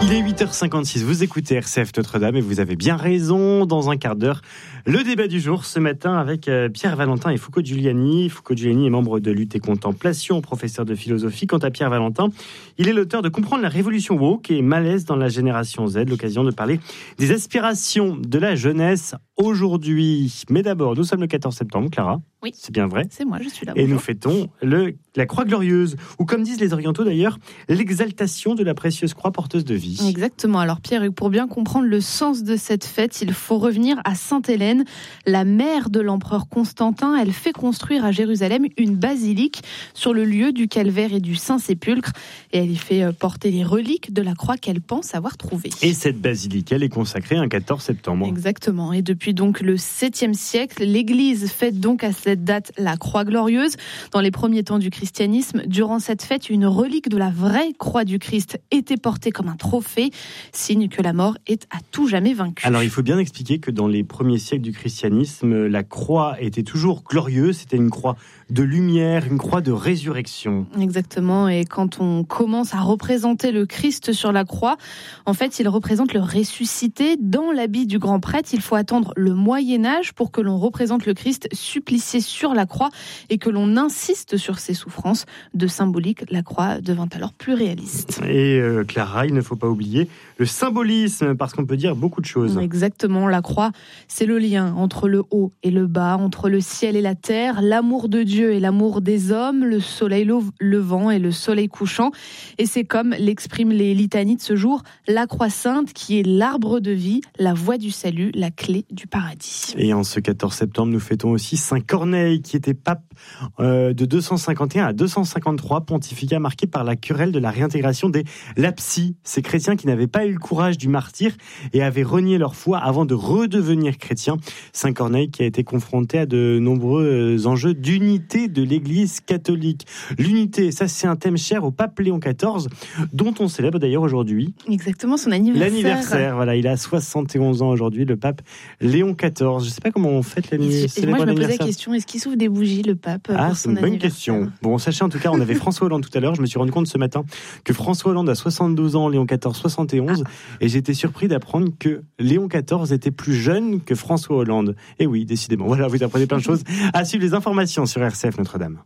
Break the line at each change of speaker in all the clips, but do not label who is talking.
Il est 8h56, vous écoutez RCF Notre-Dame et vous avez bien raison. Dans un quart d'heure, le débat du jour ce matin avec Pierre Valentin et Foucault Giuliani. Foucault Giuliani est membre de Lutte et Contemplation, professeur de philosophie. Quant à Pierre Valentin, il est l'auteur de Comprendre la révolution woke et malaise dans la génération Z. L'occasion de parler des aspirations de la jeunesse aujourd'hui. Mais d'abord, nous sommes le 14 septembre, Clara.
Oui,
c'est bien vrai.
C'est moi, je suis là.
Et nous fêtons la Croix Glorieuse, ou comme disent les Orientaux d'ailleurs, l'exaltation de la précieuse croix porteuse de vie.
Exactement. Alors Pierre, pour bien comprendre le sens de cette fête, il faut revenir à Sainte-Hélène, la mère de l'empereur Constantin. Elle fait construire à Jérusalem une basilique sur le lieu du calvaire et du Saint-Sépulcre. Et elle y fait porter les reliques de la croix qu'elle pense avoir trouvée.
Et cette basilique, elle est consacrée un 14 septembre.
Exactement. Et depuis donc le 7e siècle, l'Église fête donc à cette date la Croix Glorieuse. Dans les premiers temps du christianisme, durant cette fête, une relique de la vraie croix du Christ était portée comme un trophée, signe que la mort est à tout jamais vaincue.
Alors il faut bien expliquer que dans les premiers siècles du christianisme, la croix était toujours glorieuse, c'était une croix de lumière, une croix de résurrection.
Exactement, et quand on commence à représenter le Christ sur la croix, en fait, il représente le ressuscité dans l'habit du grand prêtre. Il faut attendre le Moyen-Âge pour que l'on représente le Christ supplicié sur la croix et que l'on insiste sur ses souffrances. De symbolique, la croix devint alors plus réaliste.
Et Clara, il ne faut pas oublier le symbolisme, parce qu'on peut dire beaucoup de choses.
Exactement, la croix, c'est le lien entre le haut et le bas, entre le ciel et la terre, l'amour de Dieu et l'amour des hommes, le soleil levant et le soleil couchant. Et c'est comme l'expriment les litanies de ce jour, la croix sainte qui est l'arbre de vie, la voie du salut, la clé du paradis.
Et en ce 14 septembre, nous fêtons aussi Saint Corneille, qui était pape de 251 à 253, pontificat marqué par la querelle de la réintégration des lapsis, ces chrétiens qui n'avaient pas eu le courage du martyre et avaient renié leur foi avant de redevenir chrétiens. Saint Corneille qui a été confronté à de nombreux enjeux d'unité de l'Église catholique. L'unité, ça c'est un thème cher au pape Léon XIV, dont on célèbre d'ailleurs aujourd'hui.
Exactement, son anniversaire.
L'anniversaire, voilà, il a 71 ans aujourd'hui, le pape Léon XIV. Je ne sais pas comment on fête l'anniversaire.
Moi je me posais la question, est-ce qu'il souffle des bougies le pape pour
c'est une bonne question. Bon, sachez en tout cas, on avait François Hollande tout à l'heure, je me suis rendu compte ce matin que François Hollande a 72 ans, Léon XIV 71, et j'étais surpris d'apprendre que Léon XIV était plus jeune que François Hollande. Et oui, décidément, voilà, vous apprenez plein de choses. À suivre les informations sur RCF Notre-Dame.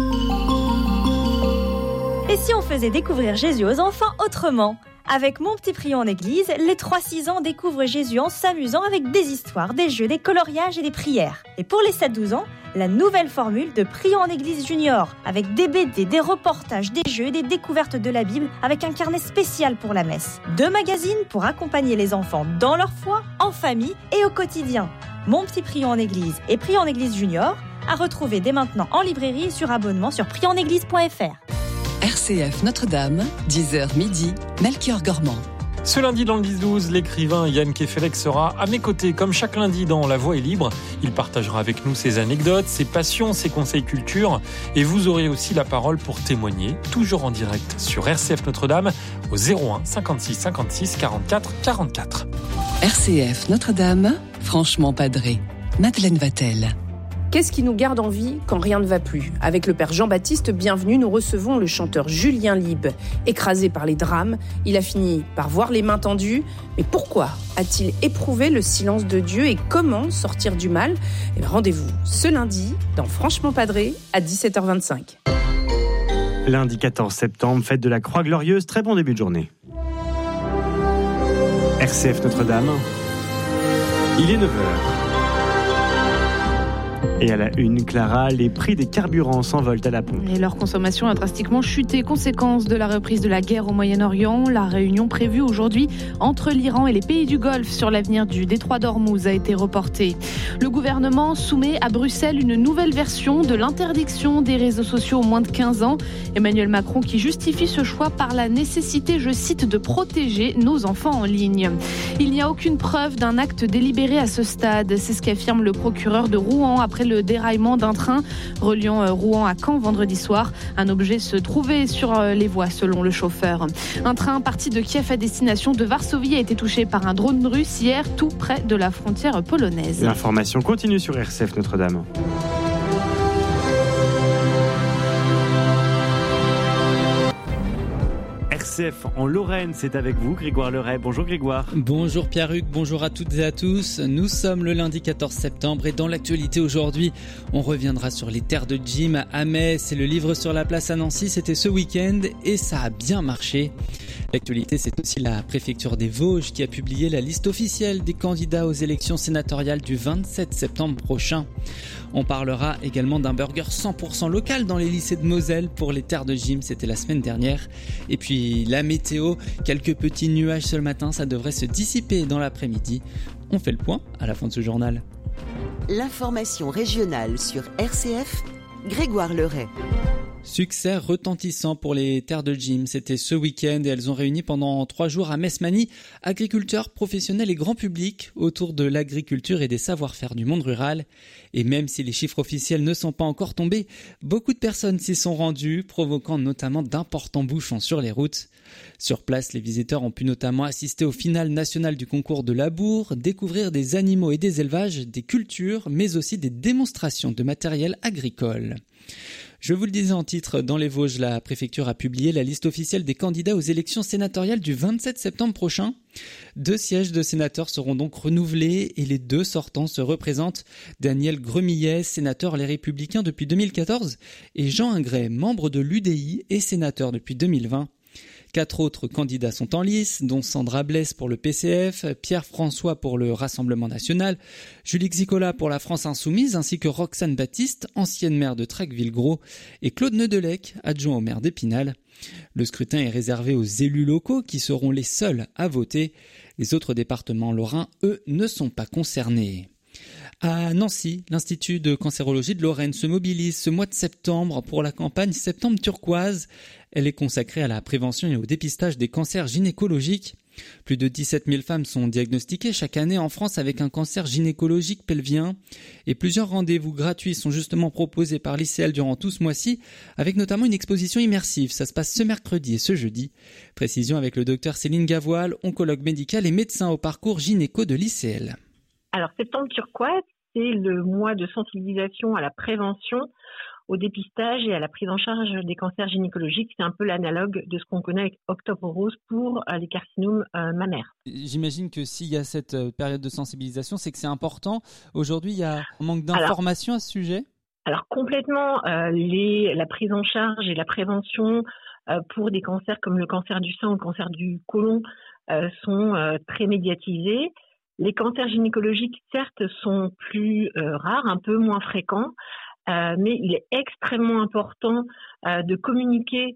Et si on faisait découvrir Jésus aux enfants autrement ? Avec Mon Petit Prion en Église, les 3-6 ans découvrent Jésus en s'amusant avec des histoires, des jeux, des coloriages et des prières. Et pour les 7-12 ans, la nouvelle formule de Prion en Église Junior, avec des BD, des reportages, des jeux, des découvertes de la Bible, avec un carnet spécial pour la messe. 2 magazines pour accompagner les enfants dans leur foi, en famille et au quotidien. Mon Petit Prion en Église et Prion en Église Junior, à retrouver dès maintenant en librairie et sur abonnement sur prionenéglise.fr.
RCF Notre-Dame, 10h midi, Melchior Gormand.
Ce lundi dans le 10-12, l'écrivain Yann Kefelec sera à mes côtés, comme chaque lundi dans La Voix est libre. Il partagera avec nous ses anecdotes, ses passions, ses conseils culture. Et vous aurez aussi la parole pour témoigner, toujours en direct sur RCF Notre-Dame, au 01 56 56 44 44.
RCF Notre-Dame, franchement padré. Madeleine Vatel.
Qu'est-ce qui nous garde en vie quand rien ne va plus ? Avec le père Jean-Baptiste Bienvenu, nous recevons le chanteur Julien Lieb. Écrasé par les drames, il a fini par voir les mains tendues. Mais pourquoi a-t-il éprouvé le silence de Dieu et comment sortir du mal ? Rendez-vous ce lundi dans Franchement Padré à 17h25.
Lundi 14 septembre, fête de la Croix Glorieuse. Très bon début de journée. RCF Notre-Dame, il est 9h. Et à la une, Clara, les prix des carburants s'envolent à la pompe.
Et leur consommation a drastiquement chuté, conséquence de la reprise de la guerre au Moyen-Orient. La réunion prévue aujourd'hui entre l'Iran et les pays du Golfe sur l'avenir du détroit d'Ormuz a été reportée. Le gouvernement soumet à Bruxelles une nouvelle version de l'interdiction des réseaux sociaux aux moins de 15 ans. Emmanuel Macron qui justifie ce choix par la nécessité, je cite, de protéger nos enfants en ligne. Il n'y a aucune preuve d'un acte délibéré à ce stade. C'est ce qu'affirme le procureur de Rouen après le déraillement d'un train reliant Rouen à Caen vendredi soir. Un objet se trouvait sur les voies selon le chauffeur. Un train parti de Kiev à destination de Varsovie a été touché par un drone russe hier tout près de la frontière polonaise.
L'information continue sur RCF Notre-Dame. RCF en Lorraine, c'est avec vous Grégoire Leray. Bonjour Grégoire.
Bonjour Pierre-Hugues, bonjour à toutes et à tous. Nous sommes le lundi 14 septembre et dans l'actualité aujourd'hui, on reviendra sur les terres de gym à Metz et le livre sur la place à Nancy, c'était ce week-end et ça a bien marché. L'actualité, c'est aussi la préfecture des Vosges qui a publié la liste officielle des candidats aux élections sénatoriales du 27 septembre prochain. On parlera également d'un burger 100% local dans les lycées de Moselle pour les terres de gym, c'était la semaine dernière. Et puis la météo, quelques petits nuages ce matin, ça devrait se dissiper dans l'après-midi. On fait le point à la fin de ce journal.
L'information régionale sur RCF, Grégoire Leray.
Succès retentissant pour les terres de gym. C'était ce week-end et elles ont réuni pendant 3 jours à Metz-Mani agriculteurs, professionnels et grand public autour de l'agriculture et des savoir-faire du monde rural. Et même si les chiffres officiels ne sont pas encore tombés, beaucoup de personnes s'y sont rendues, provoquant notamment d'importants bouchons sur les routes. Sur place, les visiteurs ont pu notamment assister au final national du concours de labour, découvrir des animaux et des élevages, des cultures, mais aussi des démonstrations de matériel agricole. Je vous le disais en titre, dans les Vosges, la préfecture a publié la liste officielle des candidats aux élections sénatoriales du 27 septembre prochain. 2 sièges de sénateurs seront donc renouvelés et les 2 sortants se représentent. Daniel Gremillet, sénateur Les Républicains depuis 2014, et Jean Ingret, membre de l'UDI et sénateur depuis 2020. 4 autres candidats sont en lice, dont Sandra Blaise pour le PCF, Pierre François pour le Rassemblement National, Julie Xicola pour la France Insoumise, ainsi que Roxane Baptiste, ancienne maire de Tracqueville-Gros, et Claude Neudelec, adjoint au maire d'Épinal. Le scrutin est réservé aux élus locaux qui seront les seuls à voter. Les autres départements lorrains, eux, ne sont pas concernés. À Nancy, l'Institut de cancérologie de Lorraine se mobilise ce mois de septembre pour la campagne Septembre turquoise. Elle est consacrée à la prévention et au dépistage des cancers gynécologiques. Plus de 17 000 femmes sont diagnostiquées chaque année en France avec un cancer gynécologique pelvien. Et plusieurs rendez-vous gratuits sont justement proposés par l'ICL durant tout ce mois-ci, avec notamment une exposition immersive. Ça se passe ce mercredi et ce jeudi. Précision avec le docteur Céline Gavoil, oncologue médicale et médecin au parcours gynéco de l'ICL.
Alors, Septembre turquoise, c'est le mois de sensibilisation à la prévention, au dépistage et à la prise en charge des cancers gynécologiques. C'est un peu l'analogue de ce qu'on connaît avec Octobre Rose pour les carcinomes mammaires.
J'imagine que s'il y a cette période de sensibilisation, c'est que c'est important. Aujourd'hui, il y a un manque d'informations à ce sujet ?
Alors complètement, la prise en charge et la prévention pour des cancers comme le cancer du sein ou le cancer du côlon sont très médiatisés. Les cancers gynécologiques, certes, sont plus rares, un peu moins fréquents, mais il est extrêmement important de communiquer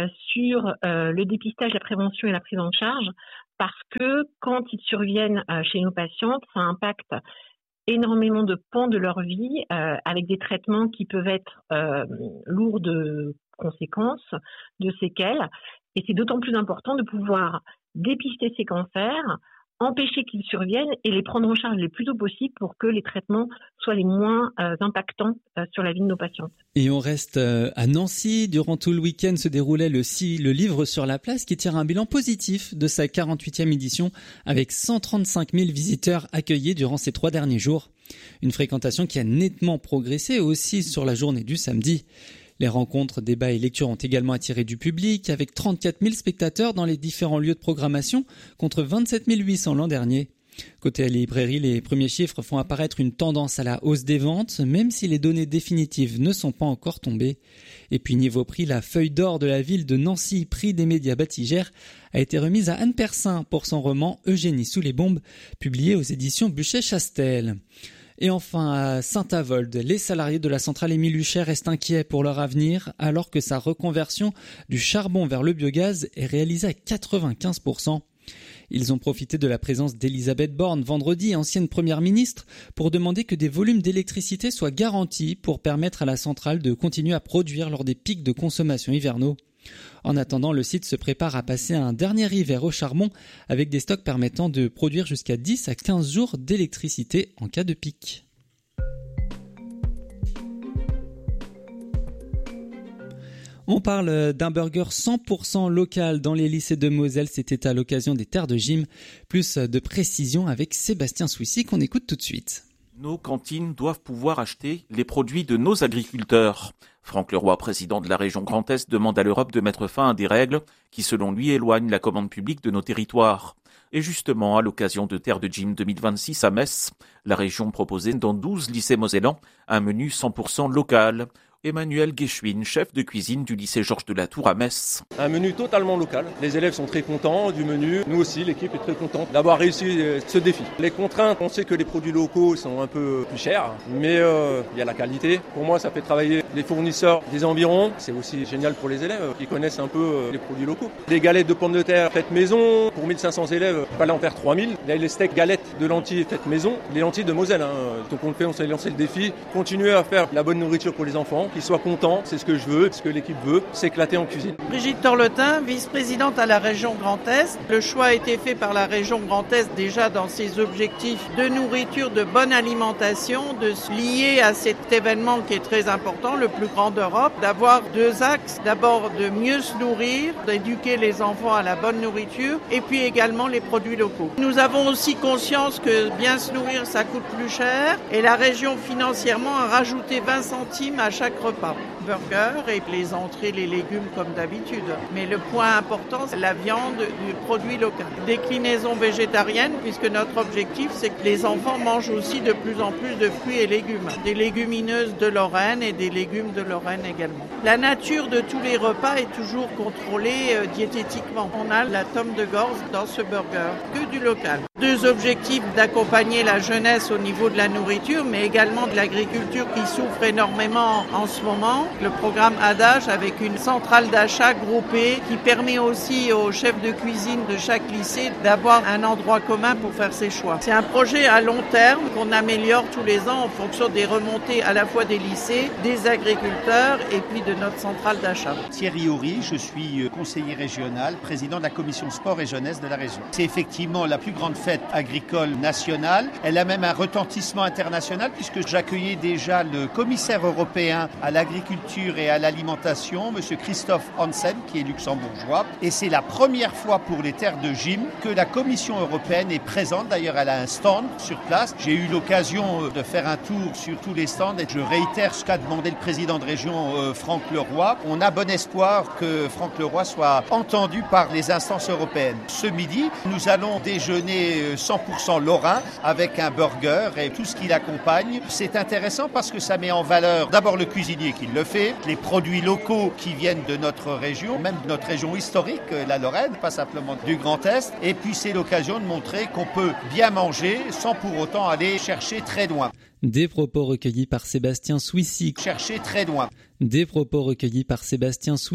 sur le dépistage, la prévention et la prise en charge, parce que quand ils surviennent chez nos patientes, ça impacte énormément de pans de leur vie, avec des traitements qui peuvent être lourds de conséquences, de séquelles, et c'est d'autant plus important de pouvoir dépister ces cancers, empêcher qu'ils surviennent et les prendre en charge le plus tôt possible pour que les traitements soient les moins impactants sur la vie de nos patientes.
Et on reste à Nancy. Durant tout le week-end se déroulait le livre sur la place qui tire un bilan positif de sa 48e édition avec 135 000 visiteurs accueillis durant ces 3 derniers jours. Une fréquentation qui a nettement progressé aussi sur la journée du samedi. Les rencontres, débats et lectures ont également attiré du public avec 34 000 spectateurs dans les différents lieux de programmation contre 27 800 l'an dernier. Côté librairie, les premiers chiffres font apparaître une tendance à la hausse des ventes, même si les données définitives ne sont pas encore tombées. Et puis niveau prix, la feuille d'or de la ville de Nancy, prix des médias Batigère, a été remise à Anne Persin pour son roman Eugénie sous les bombes, publié aux éditions Buchet-Chastel. Et enfin, à Saint-Avold, les salariés de la centrale Émile Huchet restent inquiets pour leur avenir alors que sa reconversion du charbon vers le biogaz est réalisée à 95%. Ils ont profité de la présence d'Elisabeth Borne vendredi, ancienne première ministre, pour demander que des volumes d'électricité soient garantis pour permettre à la centrale de continuer à produire lors des pics de consommation hivernaux. En attendant, le site se prépare à passer un dernier hiver au charbon avec des stocks permettant de produire jusqu'à 10 à 15 jours d'électricité en cas de pic. On parle d'un burger 100% local dans les lycées de Moselle. C'était à l'occasion des terres de gym. Plus de précision avec Sébastien Souissy qu'on écoute tout de suite.
Nos cantines doivent pouvoir acheter les produits de nos agriculteurs. Franck Leroy, président de la région Grand Est, demande à l'Europe de mettre fin à des règles qui, selon lui, éloignent la commande publique de nos territoires. Et justement, à l'occasion de Terre de Gym 2026 à Metz, la région proposait dans 12 lycées mosellans un menu 100% local. Emmanuel Guéchuine, chef de cuisine du lycée Georges de la Tour à Metz.
Un menu totalement local. Les élèves sont très contents du menu. Nous aussi, l'équipe est très contente d'avoir réussi ce défi. Les contraintes, on sait que les produits locaux sont un peu plus chers, mais il y a la qualité. Pour moi, ça fait travailler les fournisseurs des environs. C'est aussi génial pour les élèves qui connaissent un peu les produits locaux. Des galettes de pommes de terre faites maison. Pour 1500 élèves, il fallait en faire 3000. Il y a les steaks galettes de lentilles faites maison. Les lentilles de Moselle. Donc on s'est lancé le défi. Continuer à faire la bonne nourriture pour les enfants. Qu'ils soient contents, c'est ce que je veux, ce que l'équipe veut, s'éclater en cuisine.
Brigitte Torletin, vice-présidente à la région Grand Est. Le choix a été fait par la région Grand Est déjà dans ses objectifs de nourriture, de bonne alimentation, de se lier à cet événement qui est très important, le plus grand d'Europe, d'avoir 2 axes. D'abord de mieux se nourrir, d'éduquer les enfants à la bonne nourriture et puis également les produits locaux. Nous avons aussi conscience que bien se nourrir, ça coûte plus cher et la région financièrement a rajouté 20 centimes à chaque repas. Burger et les entrées, les légumes comme d'habitude. Mais le point important, c'est la viande du produit local. Déclinaison végétarienne, puisque notre objectif, c'est que les enfants mangent aussi de plus en plus de fruits et légumes. Des légumineuses de Lorraine et des légumes de Lorraine également. La nature de tous les repas est toujours contrôlée diététiquement. On a la tome de Gorze dans ce burger, que du local. 2 objectifs d'accompagner la jeunesse au niveau de la nourriture, mais également de l'agriculture qui souffre énormément en ce moment. Le programme Adage avec une centrale d'achat groupée qui permet aussi aux chefs de cuisine de chaque lycée d'avoir un endroit commun pour faire ses choix. C'est un projet à long terme qu'on améliore tous les ans en fonction des remontées à la fois des lycées, des agriculteurs et puis de notre centrale d'achat.
Thierry Horry, je suis conseiller régional, président de la commission sport et jeunesse de la région. C'est effectivement la plus grande fête agricole nationale. Elle a même un retentissement international puisque j'accueillais déjà le commissaire européen à l'agriculture et à l'alimentation, M. Christophe Hansen, qui est luxembourgeois. Et c'est la première fois pour les terres de gym que la Commission européenne est présente. D'ailleurs, elle a un stand sur place. J'ai eu l'occasion de faire un tour sur tous les stands et je réitère ce qu'a demandé le président de région, Franck Leroy. On a bon espoir que Franck Leroy soit entendu par les instances européennes. Ce midi, nous allons déjeuner 100% lorrain avec un burger et tout ce qui l'accompagne. C'est intéressant parce que ça met en valeur d'abord le cuisinier qui le fait, les produits locaux qui viennent de notre région, même de notre région historique, la Lorraine, pas simplement du Grand Est. Et puis c'est l'occasion de montrer qu'on peut bien manger sans pour autant aller chercher très loin.
Des propos recueillis par Sébastien Swissy.
Chercher très loin.
Des propos recueillis par Sébastien Swissy.